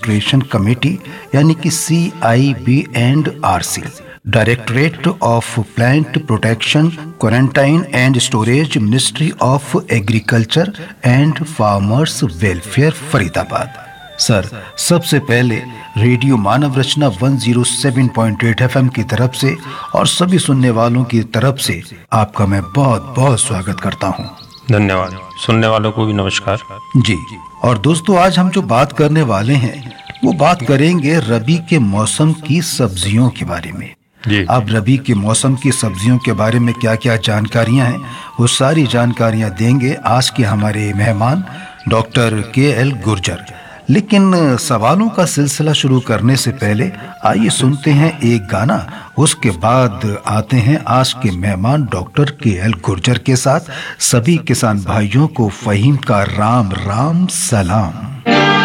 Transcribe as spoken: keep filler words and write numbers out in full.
Registration committee यानी कि सी आई B and R C, directorate of plant protection, quarantine and storage, ministry of agriculture and farmers welfare, Faridabad. Sir, सबसे पहले radio मानव रचना एक सौ सात पॉइंट आठ एफएम की तरफ से और सभी सुनने वालों की तरफ से आपका मैं बहुत बहुत स्वागत करता हूं। धन्यवाद। सुनने वालों को भी नमस्कार जी। और दोस्तों, आज हम जो बात करने वाले हैं वो बात करेंगे रबी के मौसम की सब्जियों के बारे में। जी। अब रबी के मौसम की सब्जियों के बारे में क्या क्या जानकारियां हैं वो सारी जानकारियां देंगे आज के हमारे मेहमान डॉक्टर के एल गुर्जर। लेकिन सवालों का सिलसिला शुरू करने से पहले आइए सुनते हैं एक गाना, उसके बाद आते हैं आज के मेहमान डॉक्टर के एल गुर्जर के साथ। सभी किसान भाइयों को फहीम का राम राम सलाम।